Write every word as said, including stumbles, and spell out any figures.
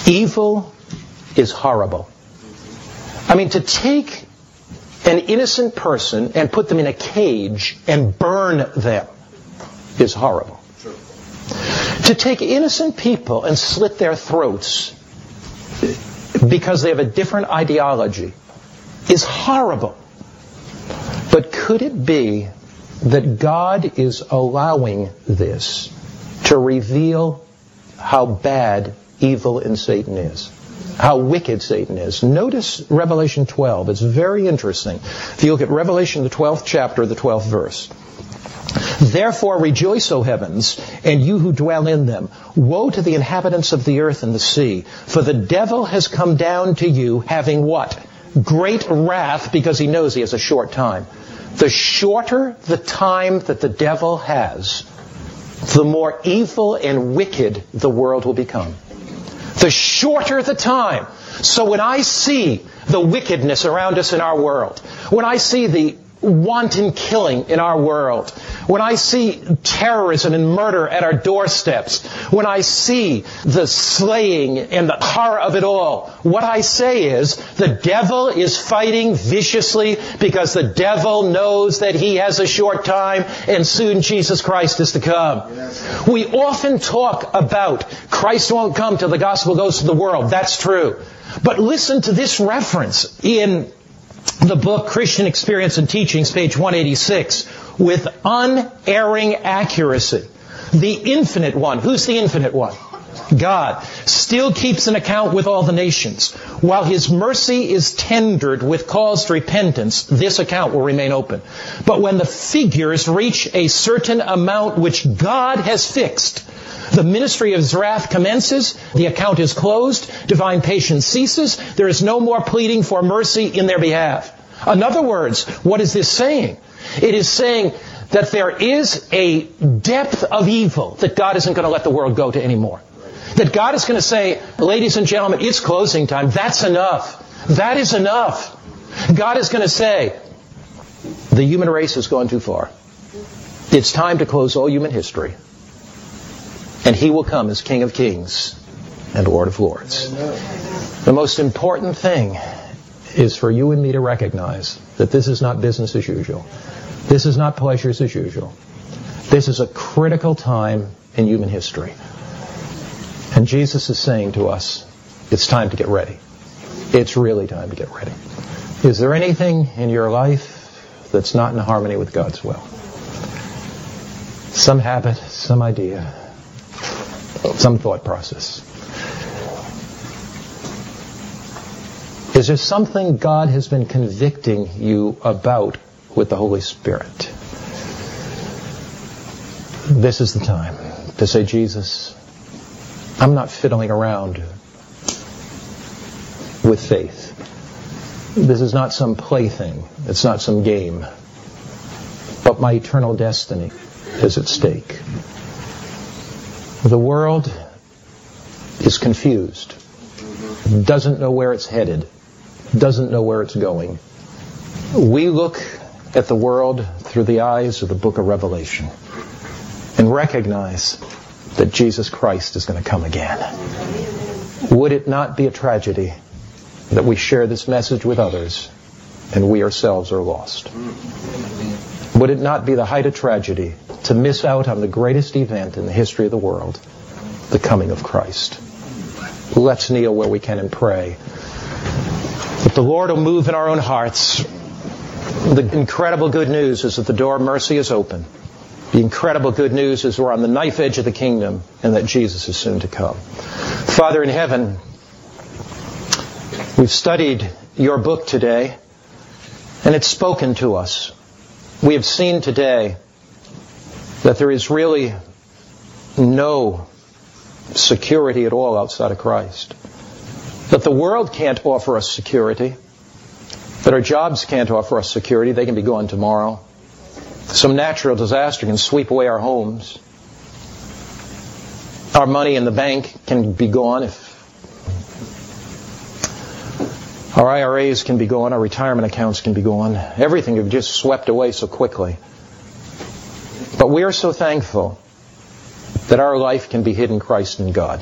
Evil is horrible. I mean, to take an innocent person and put them in a cage and burn them is horrible. Sure. To take innocent people and slit their throats because they have a different ideology is horrible. But could it be that God is allowing this to reveal how bad evil in Satan is? How wicked Satan is. Notice Revelation twelve. It's very interesting. If you look at Revelation, the twelfth chapter, the twelfth verse. Therefore rejoice, O heavens, and you who dwell in them. Woe to the inhabitants of the earth and the sea, for the devil has come down to you having what? Great wrath, because he knows he has a short time. The shorter the time that the devil has, the more evil and wicked the world will become. The shorter the time. So when I see the wickedness around us in our world, when I see the wanton killing in our world, when I see terrorism and murder at our doorsteps, when I see the slaying and the horror of it all, what I say is the devil is fighting viciously because the devil knows that he has a short time and soon Jesus Christ is to come. Yes. We often talk about Christ won't come till the gospel goes to the world. That's true. But listen to this reference in the book Christian Experience and Teachings, page one eighty-six, with unerring accuracy. The infinite one. Who's the infinite one? God. Still keeps an account with all the nations. While His mercy is tendered with calls to repentance, this account will remain open. But when the figures reach a certain amount which God has fixed, the ministry of His wrath commences, the account is closed, divine patience ceases, there is no more pleading for mercy in their behalf. In other words, what is this saying? It is saying that there is a depth of evil that God isn't going to let the world go to anymore. That God is going to say, ladies and gentlemen, it's closing time. That's enough. That is enough. God is going to say, the human race has gone too far. It's time to close all human history. And He will come as King of Kings and Lord of Lords. The most important thing is for you and me to recognize that this is not business as usual. This is not pleasures as usual. This is a critical time in human history. And Jesus is saying to us, it's time to get ready. It's really time to get ready. Is there anything in your life that's not in harmony with God's will? Some habit, some idea, some thought process. Is there something God has been convicting you about with the Holy Spirit? This is the time to say, Jesus, I'm not fiddling around with faith. This is not some plaything. It's not some game. But my eternal destiny is at stake. The world is confused, doesn't know where it's headed, doesn't know where it's going. We look at the world through the eyes of the book of Revelation and recognize that Jesus Christ is going to come again. Would it not be a tragedy that we share this message with others and we ourselves are lost? Would it not be the height of tragedy to miss out on the greatest event in the history of the world, the coming of Christ? Let's kneel where we can and pray that the Lord will move in our own hearts. The incredible good news is that the door of mercy is open. The incredible good news is we're on the knife edge of the kingdom and that Jesus is soon to come. Father in heaven, we've studied your book today and it's spoken to us. We have seen today that there is really no security at all outside of Christ. That the world can't offer us security. That our jobs can't offer us security. They can be gone tomorrow. Some natural disaster can sweep away our homes. Our money in the bank can be gone. If our I R As can be gone. Our retirement accounts can be gone. Everything can be just swept away so quickly. But we are so thankful that our life can be hid in Christ and God.